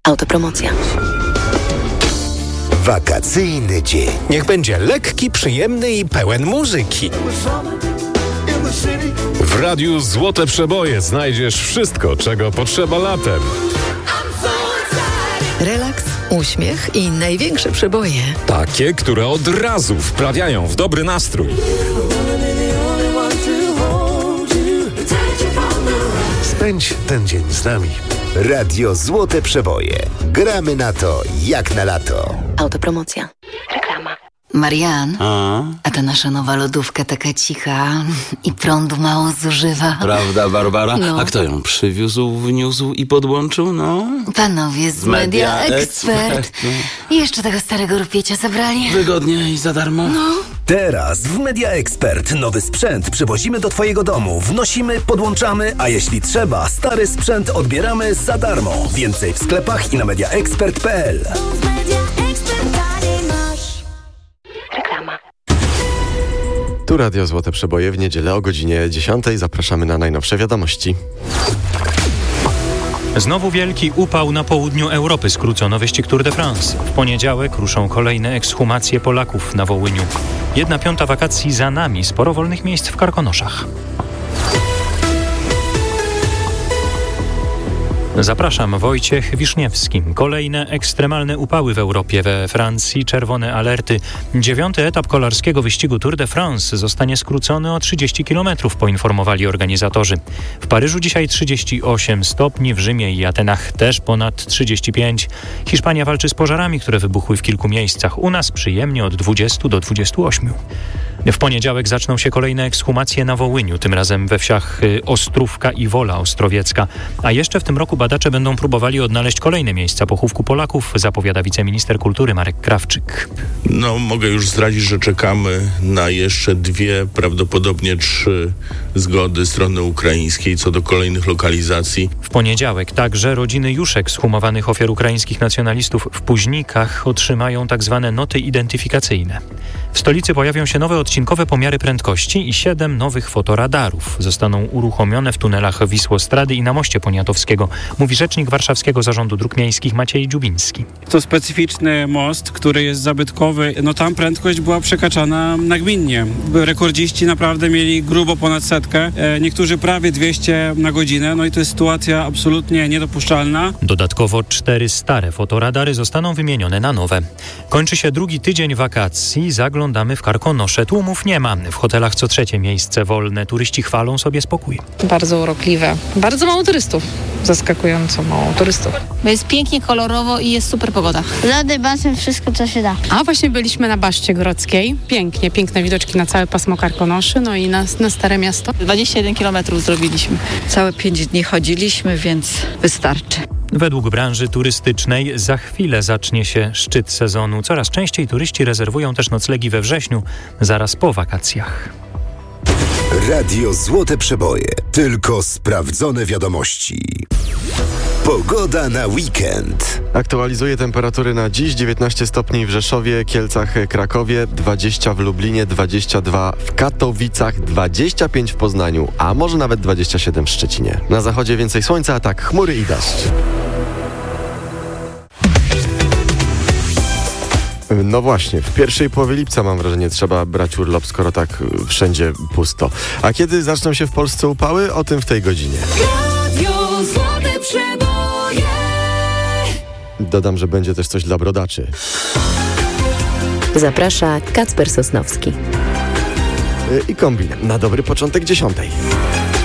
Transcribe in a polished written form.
Autopromocja. Wakacyjny dzień. Niech będzie lekki, przyjemny i pełen muzyki. W Radiu Złote Przeboje znajdziesz wszystko, czego potrzeba latem. Relaks, uśmiech i największe przeboje. Takie, które od razu wprawiają w dobry nastrój. Spędź ten dzień z nami. Radio Złote Przeboje. Gramy na to jak na lato. Autopromocja. Reklama. Marian, a ta nasza nowa lodówka taka cicha i prądu mało zużywa. Prawda, Barbara? No. A kto ją przywiózł, wniósł i podłączył? No, Panowie z Media Expert. I jeszcze tego starego rupiecia zabrali. wygodnie i za darmo. Teraz w Media Expert nowy sprzęt przywozimy do Twojego domu, wnosimy, podłączamy, a jeśli trzeba, stary sprzęt odbieramy za darmo. Więcej w sklepach i na mediaexpert.pl. Reklama. Tu Radio Złote Przeboje w niedzielę o godzinie 10. Zapraszamy na najnowsze wiadomości. Znowu wielki upał na południu Europy. Skrócono wyścig Tour de France. W poniedziałek ruszą kolejne ekshumacje Polaków na Wołyniu. 1/5 wakacji za nami. Sporo wolnych miejsc w Karkonoszach. Zapraszam, Wojciech Wiszniewski. Kolejne ekstremalne upały w Europie. We Francji czerwone alerty. 9. etap kolarskiego wyścigu Tour de France zostanie skrócony o 30 km, poinformowali organizatorzy. W Paryżu dzisiaj 38 stopni, w Rzymie i Atenach też ponad 35. Hiszpania walczy z pożarami, które wybuchły w kilku miejscach. U nas przyjemnie od 20 do 28. W poniedziałek zaczną się kolejne ekshumacje na Wołyniu, tym razem we wsiach Ostrówka i Wola Ostrowiecka. A jeszcze w tym roku badacze będą próbowali odnaleźć kolejne miejsca pochówku Polaków, zapowiada wiceminister kultury Marek Krawczyk. Mogę już zdradzić, że czekamy na jeszcze 2, prawdopodobnie 3 zgody strony ukraińskiej co do kolejnych lokalizacji. W poniedziałek także rodziny już ekshumowanych ofiar ukraińskich nacjonalistów w Puźnikach otrzymają tzw. noty identyfikacyjne. W stolicy pojawią się nowe odcinkowe pomiary prędkości i 7 nowych fotoradarów. Zostaną uruchomione w tunelach Wisłostrady i na moście Poniatowskiego, mówi rzecznik Warszawskiego Zarządu Dróg Miejskich Maciej Dziubiński. To specyficzny most, który jest zabytkowy. Tam prędkość była przekraczana nagminnie. Rekordziści naprawdę mieli grubo ponad 100, niektórzy prawie 200 na godzinę. I to jest sytuacja absolutnie niedopuszczalna. Dodatkowo 4 stare fotoradary zostaną wymienione na nowe. Kończy się drugi tydzień wakacji. Zaglądamy w Karkonosze. Tłumów nie ma. W hotelach co trzecie miejsce wolne. Turyści chwalą sobie spokój. Bardzo urokliwe. Bardzo mało turystów. Zaskakująco mało turystów. Bo jest pięknie, kolorowo i jest super pogoda. Lody, basen, wszystko co się da. A właśnie byliśmy na Baszcie Grodzkiej. Piękne widoczki na całe pasmo Karkonoszy, i na Stare Miasto. 21 km zrobiliśmy. Całe 5 dni chodziliśmy, więc wystarczy. Według branży turystycznej za chwilę zacznie się szczyt sezonu. Coraz częściej turyści rezerwują też noclegi we wrześniu, zaraz po wakacjach. Radio Złote Przeboje. Tylko sprawdzone wiadomości. Pogoda na weekend. Aktualizuję temperatury na dziś. 19 stopni w Rzeszowie, Kielcach, Krakowie, 20 w Lublinie, 22 w Katowicach, 25 w Poznaniu, a może nawet 27 w Szczecinie. Na zachodzie więcej słońca, a tak chmury i deszcz. No właśnie, w pierwszej połowie lipca mam wrażenie trzeba brać urlop, skoro tak wszędzie pusto. A kiedy zaczną się w Polsce upały? O tym w tej godzinie. Radio Złote Przeboje. Dodam, że będzie też coś dla brodaczy. Zaprasza Kacper Sosnowski. I kombin na dobry początek 10.